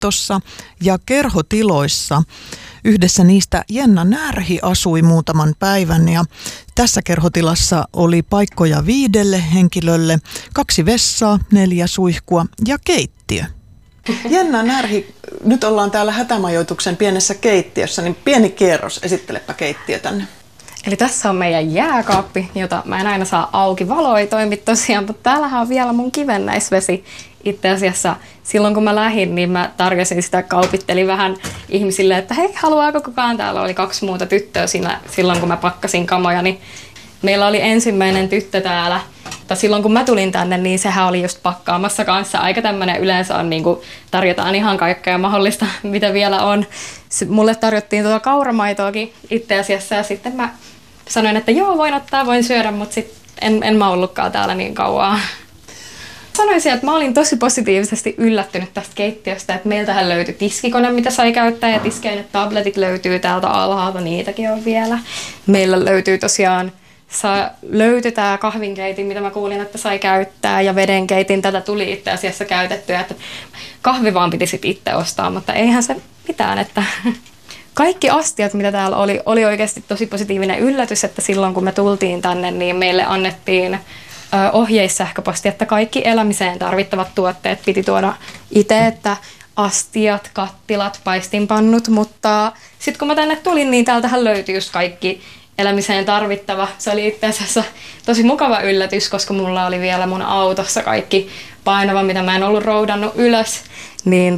yliopistossa ja kerhotiloissa. Yhdessä niistä Jenna Närhi asui muutaman päivän ja tässä kerhotilassa oli paikkoja 5 henkilölle, 2 vessaa, 4 suihkua ja keittiö. Jenna Närhi, nyt ollaan täällä hätämajoituksen pienessä keittiössä, niin pieni kierros, esittelepä keittiö tänne. Eli tässä on meidän jääkaappi, jota mä en aina saa auki. Valo ei toimi tosiaan, mutta täällähän on vielä mun kivennäisvesi. Itse asiassa silloin kun mä lähdin, niin mä tarjosin sitä, kaupittelin vähän ihmisille, että hei, haluaako kukaan? Täällä oli 2 muuta tyttöä silloin kun mä pakkasin kamoja, niin meillä oli ensimmäinen tyttö täällä. Mutta silloin kun mä tulin tänne, niin sehän oli just pakkaamassa kanssa. Aika tämmöinen yleensä on, niin kuin tarjotaan ihan kaikkea mahdollista, mitä vielä on. Mulle tarjottiin kauramaitoakin itse asiassa ja sitten mä sanoin, että joo, voin syödä, mutta sitten en mä ollutkaan täällä niin kauan. Sanoisin, että mä olin tosi positiivisesti yllättynyt tästä keittiöstä, että meiltähän löytyi tiskikone, mitä sai käyttää, ja tiskeinet tabletit löytyy täältä alhaalta, niitäkin on vielä. Meillä löytyy tosiaan, löytyi tämä kahvinkeitin, mitä mä kuulin, että sai käyttää, ja vedenkeitin, tätä tuli itse asiassa käytettyä, että kahvi vaan piti sitten itse ostaa, mutta eihän se mitään, että kaikki astiat, mitä täällä oli oikeasti tosi positiivinen yllätys, että silloin kun me tultiin tänne, niin meille annettiin ohjeissähköposti, että kaikki elämiseen tarvittavat tuotteet piti tuoda itse, että astiat, kattilat, paistinpannut, mutta sitten kun mä tänne tulin, niin täältähän löytyi just kaikki elämiseen tarvittava. Se oli itse asiassa tosi mukava yllätys, koska mulla oli vielä mun autossa kaikki painava, mitä mä en ollut roudannut ylös, niin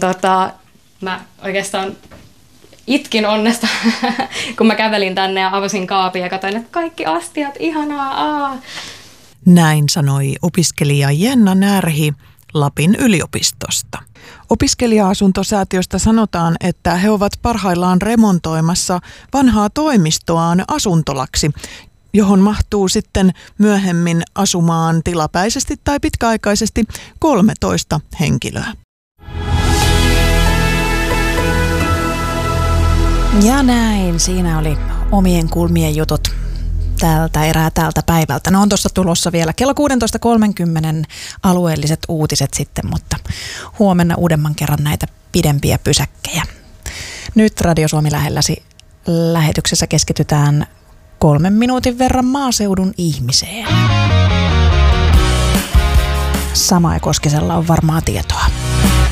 mä oikeastaan itkin onnesta, kun mä kävelin tänne ja avasin kaapin ja katsoin, että kaikki astiat, ihanaa, Näin sanoi opiskelija Jenna Närhi Lapin yliopistosta. Opiskelija-asuntosäätiöstä sanotaan, että he ovat parhaillaan remontoimassa vanhaa toimistoaan asuntolaksi, johon mahtuu sitten myöhemmin asumaan tilapäisesti tai pitkäaikaisesti 13 henkilöä. Ja näin, siinä oli omien kulmien jutut tältä päivältä. No on tuossa tulossa vielä kello 16.30 alueelliset uutiset sitten, mutta huomenna uudemman kerran näitä pidempiä pysäkkejä. Nyt Radio Suomi lähelläsi lähetyksessä keskitytään 3 minuutin verran maaseudun ihmiseen. Sama Koskisella on varmaa tietoa.